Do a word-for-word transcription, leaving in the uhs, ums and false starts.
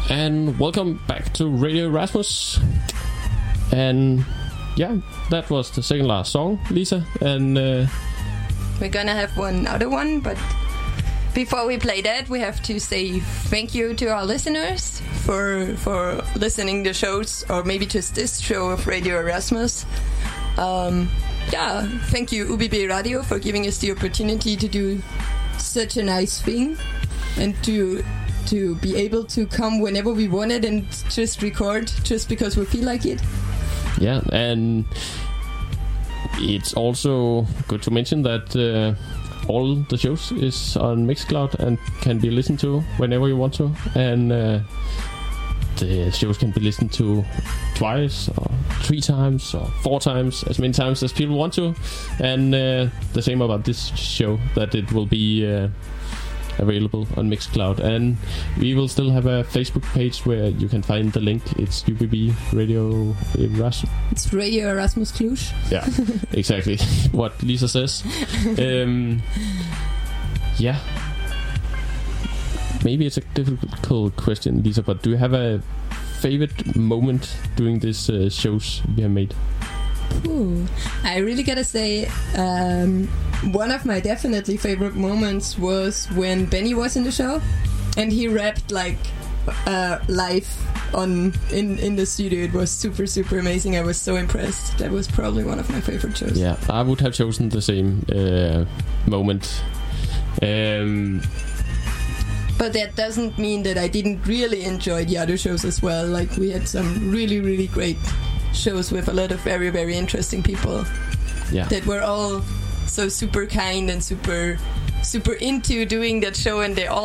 And welcome back to Radio Erasmus. And yeah, that was the second last song, Lisa. And uh, we're gonna have one other one, but before we play that, we have to say thank you to our listeners for for listening to shows, or maybe just this show of Radio Erasmus. Um, yeah, thank you U B B Radio for giving us the opportunity to do such a nice thing and to to be able to come whenever we wanted and just record just because we feel like it. Yeah, and it's also good to mention that uh, all the shows is on Mixcloud and can be listened to whenever you want to, and uh, the shows can be listened to twice or three times or four times, as many times as people want to. And uh, the same about this show, that it will be uh, available on Mixcloud, and we will still have a Facebook page where you can find the link. It's U B B Radio Erasmus. It's Radio Erasmus Cluj. Yeah, exactly what Lisa says. Um, yeah, maybe it's a difficult question, Lisa, but do you have a favorite moment during these uh, shows we have made? Ooh, I really gotta say, um, one of my definitely favorite moments was when Benny was in the show and he rapped like uh, live on in, in the studio. It was super, super amazing. I was so impressed. That was probably one of my favorite shows. Yeah, I would have chosen the same uh, moment. Um, but that doesn't mean that I didn't really enjoy the other shows as well. Like, we had some really, really great shows with a lot of very, very interesting people. Yeah. That were all so super kind and super super into doing that show, and they all